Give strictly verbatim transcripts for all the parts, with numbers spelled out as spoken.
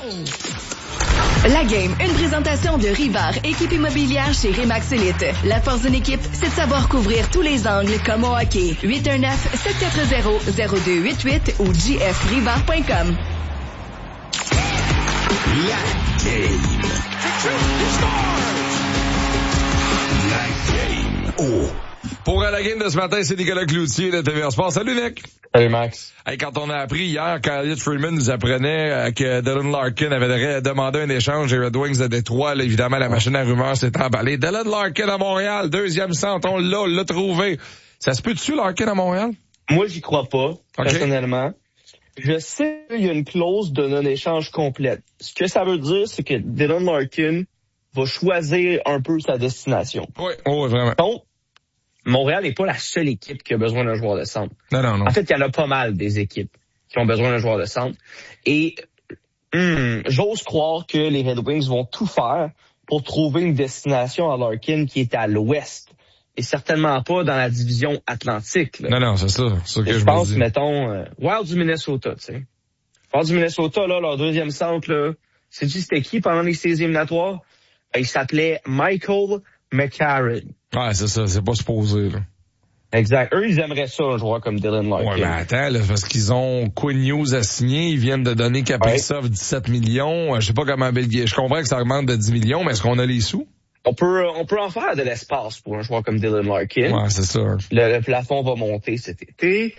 La Game, une présentation de Rivard, équipe immobilière chez Remax Elite. La force d'une équipe, c'est de savoir couvrir tous les angles comme au hockey. huit un neuf, sept quatre zéro, zéro deux huit huit ou j f rivard point com. La Game. La Game. Oh. Pour la game de ce matin, c'est Nicolas Cloutier de T V R Sport. Salut Nick! Salut Max. Hey, quand on a appris hier qu'Elliot Friedman nous apprenait euh, que Dylan Larkin avait demandé un échange des Red Wings de Détroit, là, évidemment, la machine à rumeurs s'est emballée. Dylan Larkin à Montréal, deuxième centre, on l'a, on l'a trouvé. Ça se peut-tu, Larkin à Montréal? Moi, j'y crois pas, okay. personnellement. Je sais qu'il y a une clause de non-échange complète. Ce que ça veut dire, c'est que Dylan Larkin va choisir un peu sa destination. Oui, oh, vraiment. Donc, Montréal n'est pas la seule équipe qui a besoin d'un joueur de centre. Non, non, non. En fait, il y en a pas mal des équipes qui ont besoin d'un joueur de centre. Et hum, j'ose croire que les Red Wings vont tout faire pour trouver une destination à Larkin qui est à l'ouest. Et certainement pas dans la division Atlantique. Là. Non, non, c'est ça. C'est ce que je, je pense, me dis. mettons, euh, Wild du Minnesota, tu sais. Wild du Minnesota, là, leur deuxième centre, là, sais-tu c'était qui pendant les séries éliminatoires? Il s'appelait Michael McCarron. Ouais, c'est ça, c'est pas supposé, là. Exact. Eux, ils aimeraient ça, un joueur comme Dylan Larkin. Ouais, mais attends, là, parce qu'ils ont Quinn Hughes à signer, ils viennent de donner Kaprizov ouais. dix-sept millions. Je sais pas comment Belgique. Je comprends que ça augmente de dix millions, mais est-ce qu'on a les sous? On peut, on peut en faire de l'espace pour un joueur comme Dylan Larkin. Ouais, c'est ça. Le, le plafond va monter cet été.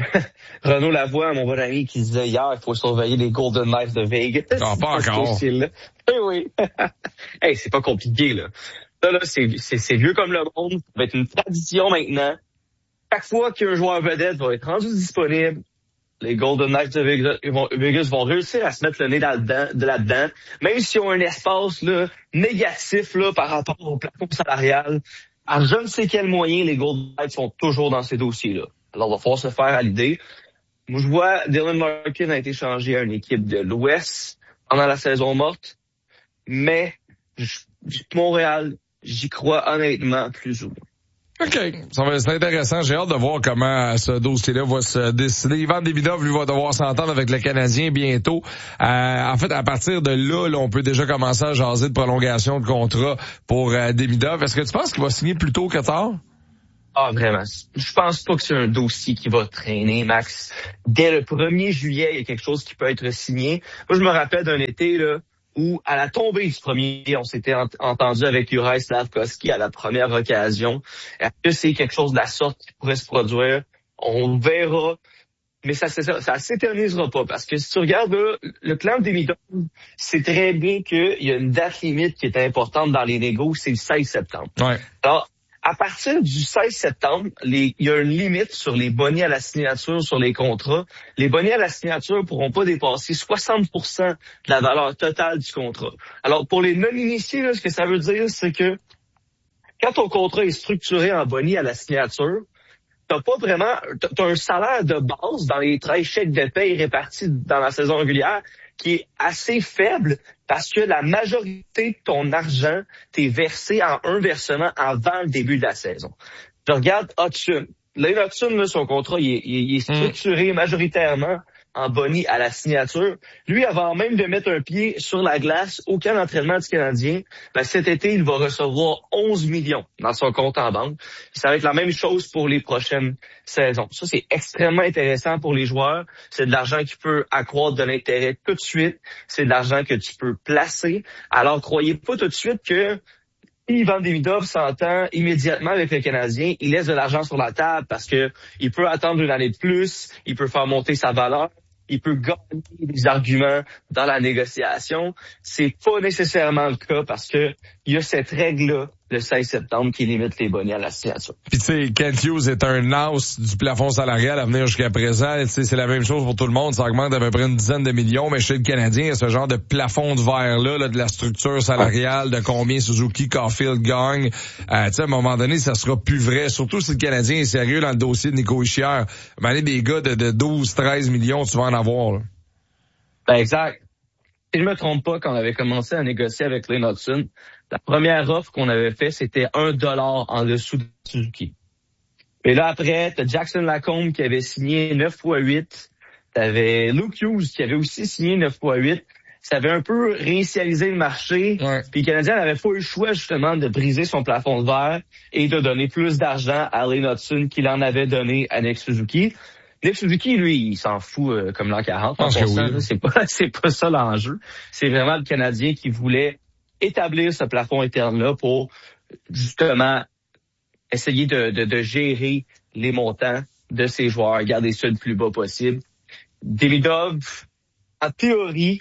Renaud Lavoie, mon bon ami, qui disait hier, il faut surveiller les Golden Knights de Vegas. Ah, pas encore. Oui, oui. Hey, c'est pas compliqué, là. Ça, là, c'est, c'est, c'est vieux comme le monde. Ça va être une tradition maintenant. Chaque fois qu'un joueur vedette va être rendu disponible, les Golden Knights de Vegas vont, Vegas vont réussir à se mettre le nez là-dedans, de là-dedans, même s'ils ont un espace là, négatif là, par rapport au plafond salarial. À je ne sais quel moyen, les Golden Knights sont toujours dans ces dossiers-là. Alors, il va falloir se faire à l'idée. Moi, je vois Dylan Larkin a été changé à une équipe de l'Ouest pendant la saison morte, mais je, Montréal, j'y crois honnêtement plus ou moins. OK. Ça va, c'est intéressant. J'ai hâte de voir comment ce dossier-là va se décider. Ivan Demidov, lui, va devoir s'entendre avec le Canadien bientôt. Euh, en fait, à partir de là, là, on peut déjà commencer à jaser de prolongation de contrat pour euh, Demidov. Est-ce que tu penses qu'il va signer plus tôt que tard? Ah, vraiment. Je pense pas que c'est un dossier qui va traîner, Max. Dès le premier juillet, il y a quelque chose qui peut être signé. Moi, je me rappelle d'un été, là, où, à la tombée du premier, on s'était ent- entendu avec Juraj Slafkovský à la première occasion. Est-ce que c'est quelque chose de la sorte qui pourrait se produire? On verra. Mais ça, ça, ça s'éternisera pas. Parce que si tu regardes là, le clan Demidov, c'est très bien qu'il y a une date limite qui est importante dans les négos, c'est le seize septembre. Ouais. Alors, à partir du seize septembre, les, il y a une limite sur les bonnets à la signature sur les contrats. Les bonnets à la signature pourront pas dépasser soixante pour cent de la valeur totale du contrat. Alors, pour les non-initiés, là, ce que ça veut dire, c'est que quand ton contrat est structuré en bonnets à la signature, t'as pas vraiment, t'as un salaire de base dans les treize chèques de paye répartis dans la saison régulière qui est assez faible parce que la majorité de ton argent t'est versé en un versement avant le début de la saison. Je regarde Hudson. Là, Hudson, là, son contrat, il est, il est structuré majoritairement en boni à la signature. Lui, avant même de mettre un pied sur la glace au camp d'entraînement du Canadien, ben, cet été, il va recevoir onze millions dans son compte en banque. Ça va être la même chose pour les prochaines saisons. Ça, c'est extrêmement intéressant pour les joueurs. C'est de l'argent qui peut accroître de l'intérêt tout de suite. C'est de l'argent que tu peux placer. Alors, croyez pas tout de suite que Ivan Demidov s'entend immédiatement avec le Canadien, il laisse de l'argent sur la table parce que il peut attendre une année de plus, il peut faire monter sa valeur, il peut gagner des arguments dans la négociation. C'est pas nécessairement le cas parce que il y a cette règle-là le seize septembre qui limite les bonnets à la signature. Puis tu sais, Kent Hughes est un os du plafond salarial à venir jusqu'à présent. Tu sais, c'est la même chose pour tout le monde. Ça augmente d'à peu près une dizaine de millions, mais chez le Canadien, il y a ce genre de plafond de verre-là, là, de la structure salariale, de combien Suzuki, Caulfield gagne. Euh, tu sais, à un moment donné, ça sera plus vrai. Surtout si le Canadien est sérieux dans le dossier de Nico Hischier. Ben, des gars de, de douze, treize millions, tu vas en avoir, là. Ben, exact. Si je me trompe pas, quand on avait commencé à négocier avec Lane Hudson, la première offre qu'on avait fait, c'était un dollar en dessous de Suzuki. Et là, après, t'as Jackson Lacombe qui avait signé neuf fois huit. T'avais Luke Hughes qui avait aussi signé neuf fois huit. ça avait un peu réinitialisé le marché. Ouais. Puis le Canadien n'avait pas eu le choix, justement, de briser son plafond de verre et de donner plus d'argent à Lane Hutson qu'il en avait donné à Nick Suzuki. Nick Suzuki, lui, il s'en fout euh, comme l'an quarante. En passant, oui. C'est pas, c'est pas ça l'enjeu. C'est vraiment le Canadien qui voulait établir ce plafond interne-là pour, justement, essayer de, de, de gérer les montants de ses joueurs, garder ça le plus bas possible. Demidov, en théorie,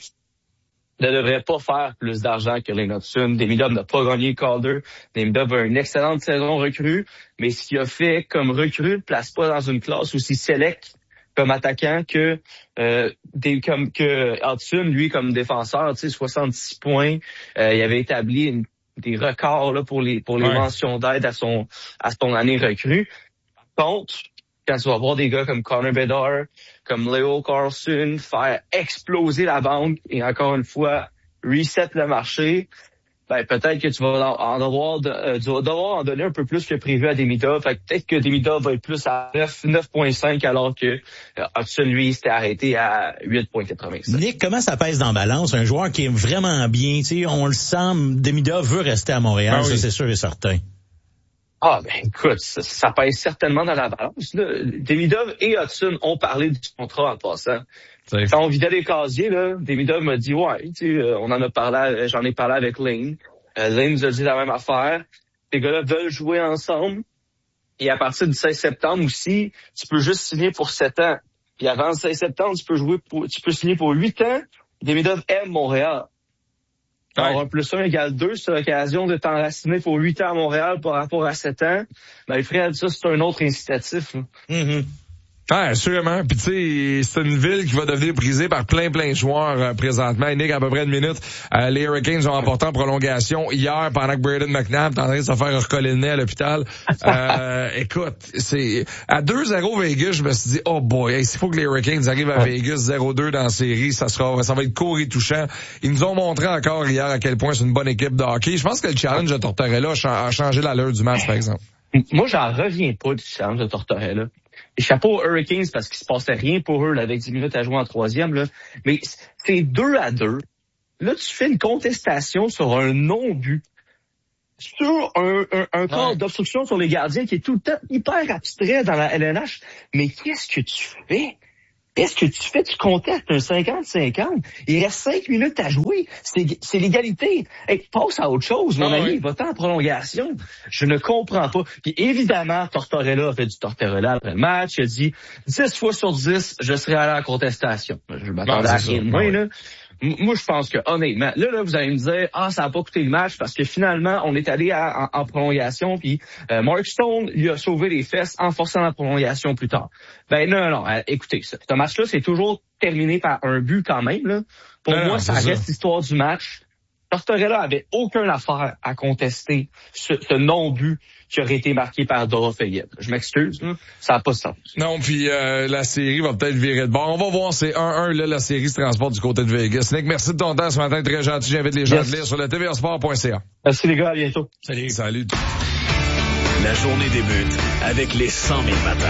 ne devrait pas faire plus d'argent que Lane Hutson. Demidov n'a pas gagné le Calder. Demidov a une excellente saison recrue, mais ce qu'il a fait comme recrue ne place pas dans une classe aussi select comme attaquant que euh, des, comme que Hutson, lui, comme défenseur, tu sais, soixante-six points. Euh, il avait établi une, des records là pour les pour les ouais. mentions d'aide à son à son année recrue. Par contre, quand tu vas voir des gars comme Connor Bedard, comme Leo Carlson faire exploser la banque et encore une fois reset le marché, ben peut-être que tu vas en devoir, de, euh, tu vas devoir en donner un peu plus que prévu à Demidov. Fait que peut-être que Demidov va être plus à neuf virgule cinq alors que euh, Hutson, lui, s'était arrêté à huit virgule quatre-vingt-sept. Nick, comment ça pèse dans la balance? Un joueur qui est vraiment bien, tu sais, on le sent, Demidov veut rester à Montréal, ah, ça oui. c'est sûr et certain. Ah, ben écoute, ça, ça pèse certainement dans la balance. Là. Demidov et Hutson ont parlé du contrat en passant. C'est... Quand on vidait les casiers, là, Demidov m'a dit, ouais, tu sais, on en a parlé, j'en ai parlé avec Lane. Euh, Lane nous a dit la même affaire. Les gars-là veulent jouer ensemble. Et à partir du seize septembre aussi, tu peux juste signer pour sept ans. Puis avant le seize septembre, tu peux jouer pour, tu peux signer pour huit ans. Demidov aime Montréal. Alors, un plus un égale deux, c'est l'occasion de t'enraciner pour huit ans à Montréal par rapport à sept ans. Ben, Fred, ça, c'est un autre incitatif. Mm-hmm. Ah, assurément. Puis tu sais, c'est une ville qui va devenir prisée par plein, plein de joueurs euh, présentement. Nick, à peu près une minute, euh, les Hurricanes ont emporté en prolongation hier pendant que Braden McNabb est en train de se faire recoller le nez à l'hôpital. Euh, écoute, c'est à deux zéro Vegas, je me suis dit, oh boy, hey, s'il faut que les Hurricanes arrivent à Vegas zéro deux dans la série, ça sera, ça va être court et touchant. Ils nous ont montré encore hier à quel point c'est une bonne équipe de hockey. Je pense que le challenge de Tortorella a changé l'allure du match, par exemple. Moi, j'en reviens pas du challenge de Tortorella. Et chapeau aux Hurricanes parce qu'il se passait rien pour eux là, avec dix minutes à jouer en troisième. Là. Mais c'est deux à deux. Là, tu fais une contestation sur un non-but. Sur un, un, un corps ouais. d'obstruction sur les gardiens qui est tout le temps hyper abstrait dans la L N H. Mais qu'est-ce que tu fais? Qu'est-ce que tu fais? Tu contestes un cinquante cinquante. Il reste cinq minutes à jouer. C'est, c'est l'égalité. Hey, passe à autre chose, mon ah, ami. Oui. Va-t'en en prolongation. Je ne comprends pas. Puis évidemment, Tortorella a fait du Tortorella après le match. Il a dit dix fois sur dix, je serai allé à la contestation. Je m'attendais à rien de moins, là. Moi, je pense que, honnêtement, là, là, vous allez me dire, ah, ça n'a pas coûté le match parce que finalement, on est allé à, en, en prolongation puis euh, Mark Stone lui a sauvé les fesses en forçant la prolongation plus tard. Ben non, non, euh, écoutez, ce, ce match-là, c'est toujours terminé par un but quand même, là. Pour non, moi, non, ça reste ça. L'histoire du match. Tortorella avait aucune affaire à contester ce, ce non-but qui aurait été marqué par Dorofeyev. Je m'excuse, là, ça n'a pas de sens. Non, puis euh, la série va peut-être virer de bord. On va voir, c'est un un, là, la série se transporte du côté de Vegas. Nick, merci de ton temps ce matin, très gentil. J'invite les gens yes. à lire sur le T V A sport point C A. Merci les gars, à bientôt. Salut. Salut. La journée débute avec les cent mille matins.